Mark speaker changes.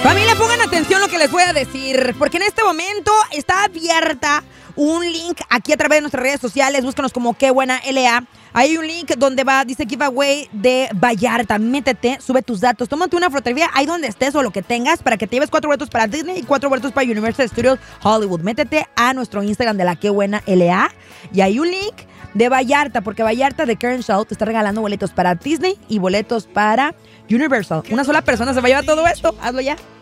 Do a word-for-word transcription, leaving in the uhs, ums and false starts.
Speaker 1: Familia, pongan atención a lo que les voy a decir, porque en este momento está abierta un link aquí a través de nuestras redes sociales. Búscanos como Qué Buena L A. Hay un link donde va, dice giveaway de Vallarta. Métete, sube tus datos, tómate una fotografía ahí donde estés o lo que tengas para que te lleves cuatro boletos para Disney y cuatro boletos para Universal Studios Hollywood. Métete a nuestro Instagram de la Qué Buena L A y hay un link de Vallarta, porque Vallarta de Karen Shaw te está regalando boletos para Disney y boletos para Universal. Una sola persona se va a llevar todo esto. Hazlo ya.